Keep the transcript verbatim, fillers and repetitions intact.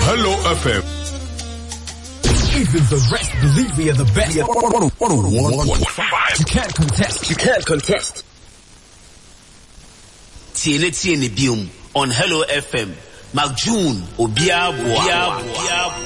Hello F M. Even the rest believe we are the best. You can't contest. You can't contest. Tiene tiene bium on Hello F M. Mark June Obia Boa.